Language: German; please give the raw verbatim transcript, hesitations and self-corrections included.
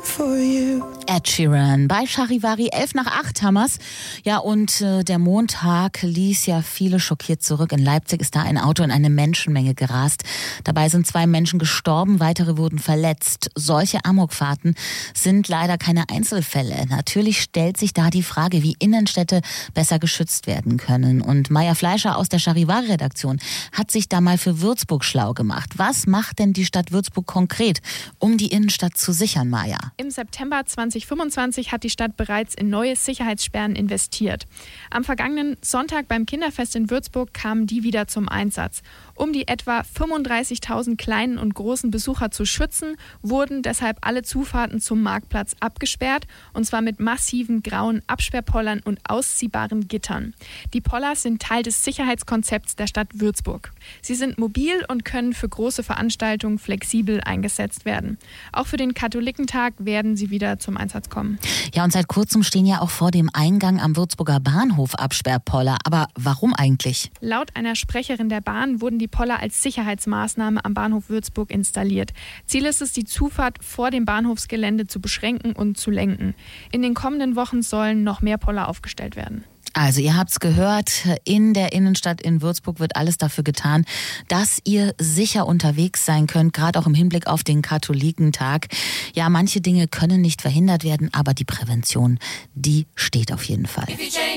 for you. Ed Sheeran bei Charivari, elf nach acht haben wir's. Ja, und äh, der Montag ließ ja viele schockiert zurück. In Leipzig ist da ein Auto in eine Menschenmenge gerast. Dabei sind zwei Menschen gestorben, weitere wurden verletzt. Solche Amokfahrten sind leider keine Einzelfälle. Natürlich stellt sich da die Frage, wie Innenstädte besser geschützt werden können. Und Maja Fleischer aus der Charivari-Redaktion hat sich da mal für Würzburg schlau gemacht. Was macht denn die Stadt Würzburg konkret, um die Innenstadt zu sichern, Maja? Im September zwanzig fünfundzwanzig hat die Stadt bereits in neue Sicherheitssperren investiert. Am vergangenen Sonntag beim Kinderfest in Würzburg kamen die wieder zum Einsatz. Um die etwa fünfunddreißigtausend kleinen und großen Besucher zu schützen, wurden deshalb alle Zufahrten zum Marktplatz abgesperrt, und zwar mit massiven grauen Absperrpollern und ausziehbaren Gittern. Die Poller sind Teil des Sicherheitskonzepts der Stadt Würzburg. Sie sind mobil und können für große Veranstaltungen flexibel eingesetzt werden. Auch für den Katholikentag werden sie wieder zum Einsatz kommen. Ja, und seit kurzem stehen ja auch vor dem Eingang am Würzburger Bahnhof Absperrpoller. Aber warum eigentlich? Laut einer Sprecherin der Bahn wurden die Poller als Sicherheitsmaßnahme am Bahnhof Würzburg installiert. Ziel ist es, die Zufahrt vor dem Bahnhofsgelände zu beschränken und zu lenken. In den kommenden Wochen sollen noch mehr Poller aufgestellt werden. Also ihr habt's gehört, in der Innenstadt in Würzburg wird alles dafür getan, dass ihr sicher unterwegs sein könnt, gerade auch im Hinblick auf den Katholikentag. Ja, manche Dinge können nicht verhindert werden, aber die Prävention, die steht auf jeden Fall.